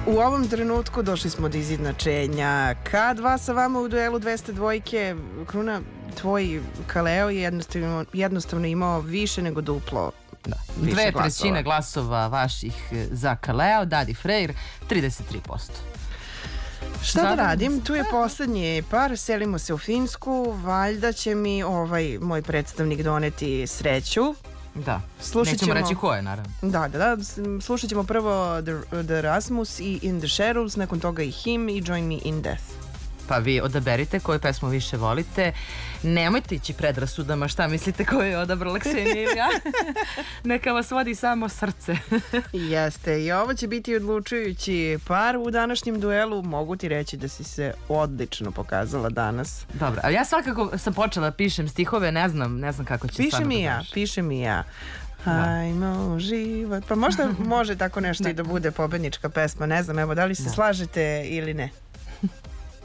U ovom trenutku došli smo do izjednačenja. K2 sa vama u duelu 202. Kruna, tvoj Kaleo je jednostavno imao više nego duplo. Da. 2/3 glasova vaših za Kaleo, Dadi Freyr 33%. Šta da radim? Tu je poslednji par, selimo se u Finsku, valjda će mi moj predstavnik doneti sreću. Da, nećemo reći ko je, naravno. Da, slušat ćemo prvo The Rasmus i In the Shadows, nakon toga i Him i Join Me in Death. Pa vi odaberite koju pesmu više volite. Nemojte ići predrasudama šta mislite koju je odabrala Ksenija ili ja. Neka vas vodi samo srce. Jeste, i ovo će biti odlučujući par u današnjem duelu. Mogu ti reći da si se odlično pokazala danas. Dobro, ali ja svakako sam počela da pišem stihove, ne znam kako će stvarno da daš. Pišem i ja. Hajmo život. Pa možda može tako nešto i da bude pobednička pesma. Ne znam, evo, da li se slažete ili ne?